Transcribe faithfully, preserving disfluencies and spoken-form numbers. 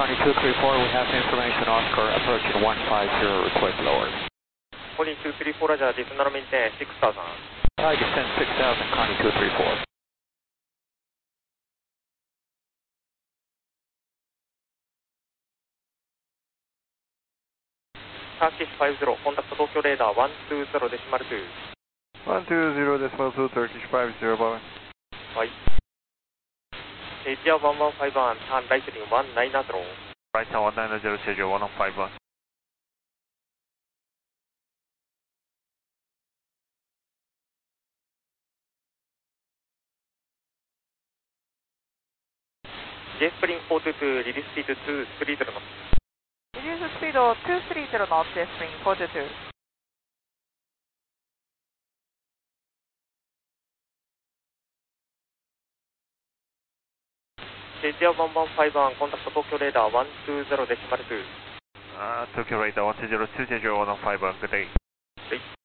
Connie two three four, we have information Oscar approaching one five zero, request lower. Connie two three four, Roger, descend and maintain six thousand. Hi, descend six thousand, Connie two three four. Turkish five zero, contact Tokyo radar one two zero decimal two. one two zero decimal two, Turkish five zero, Boeing. はい。エリアone one five one、ターンライトニングone nine zero。 Right turn one nine zero, schedule one one five one. J Spring four two two、リリーススピードtwo three zero の。 リリーススピードtwo three zero の J Spring four two two。 エリアone one five one、コンタクト東京レーダーone two zero decimal two。 Uh, Tokyo radar one two zero two, schedule one one five one, good day.